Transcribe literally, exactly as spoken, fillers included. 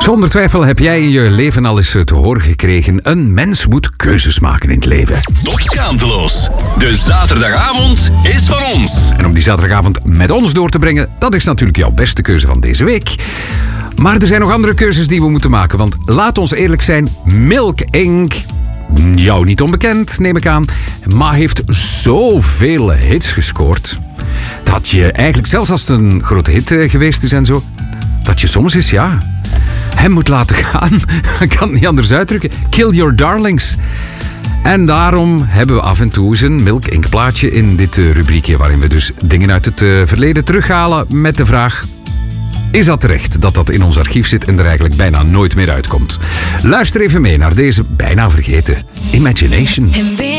Zonder twijfel heb jij in je leven al eens te horen gekregen: een mens moet keuzes maken in het leven. Toch schaamteloos. De zaterdagavond is van ons. En om die zaterdagavond met ons door te brengen, dat is natuurlijk jouw beste keuze van deze week. Maar er zijn nog andere keuzes die we moeten maken. Want laat ons eerlijk zijn, Milk incorporated, jou niet onbekend, neem ik aan, maar heeft zoveel hits gescoord, dat je eigenlijk, zelfs als het een grote hit geweest is en zo, dat je soms eens, ja, hem moet laten gaan. Ik kan het niet anders uitdrukken. Kill your darlings. En daarom hebben we af en toe eens een Milk Inc plaatje in dit rubriekje, waarin we dus dingen uit het verleden terughalen met de vraag: is dat terecht dat dat in ons archief zit en er eigenlijk bijna nooit meer uitkomt? Luister even mee naar deze bijna vergeten Imagination.